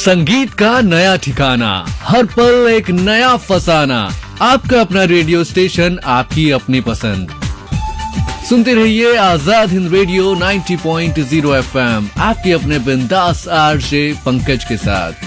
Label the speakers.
Speaker 1: संगीत का नया ठिकाना, हर पल एक नया फसाना। आपका अपना रेडियो स्टेशन, आपकी अपनी पसंद। सुनते रहिए आजाद हिंद रेडियो 90.0 FM, आपके अपने बिंदास आरजे पंकज के साथ।